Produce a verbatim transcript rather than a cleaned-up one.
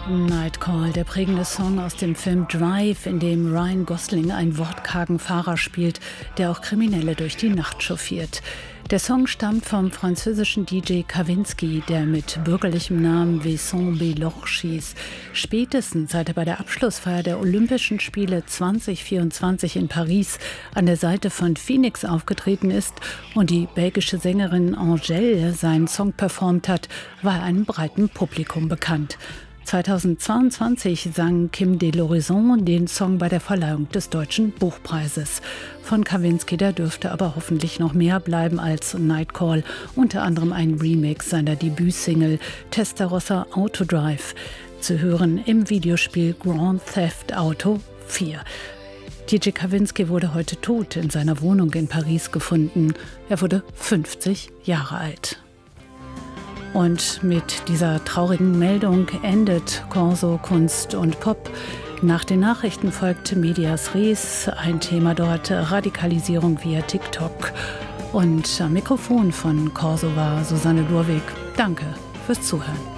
Nightcall, der prägende Song aus dem Film Drive, in dem Ryan Gosling einen wortkargen Fahrer spielt, der auch Kriminelle durch die Nacht chauffiert. Der Song stammt vom französischen D J Kavinsky, der mit bürgerlichem Namen Vincent Belorchis spätestens seit er bei der Abschlussfeier der Olympischen Spiele zwanzig vierundzwanzig in Paris an der Seite von Phoenix aufgetreten ist und die belgische Sängerin Angèle seinen Song performt hat, war er einem breiten Publikum bekannt. zweitausendzweiundzwanzig sang Kim de l'Horizon den Song bei der Verleihung des Deutschen Buchpreises. Von Kavinsky, der dürfte aber hoffentlich noch mehr bleiben als Nightcall, unter anderem ein Remix seiner Debütsingle Testarossa Autodrive, zu hören im Videospiel Grand Theft Auto vier. D J Kavinsky wurde heute tot in seiner Wohnung in Paris gefunden. Er wurde fünfzig Jahre alt. Und mit dieser traurigen Meldung endet Corso Kunst und Pop. Nach den Nachrichten folgt Medias Res, ein Thema dort Radikalisierung via TikTok. Und am Mikrofon von Corso war Susanne Lurwig. Danke fürs Zuhören.